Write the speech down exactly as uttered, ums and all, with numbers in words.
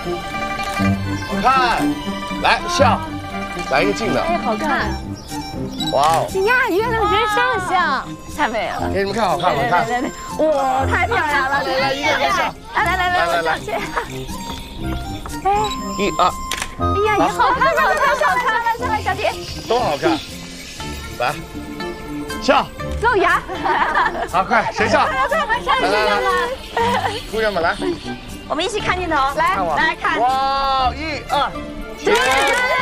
好看，来笑，来一个近的。 哎，好看。 哇哦！ 呀，月亮真上相，太美了。 给你们看，好看，好看。 来来来，哇，太漂亮了！ 来来，一个一个笑。 来来来来， 来来来。 哎， 一二。 哎呀，你好看，好看，好看！来，上来，小姐。 都好看。来，笑。 露牙。 好，快，谁笑？ 来来来来， 姑娘们来， 我们一起看镜头，来来看。 哇，一二，停。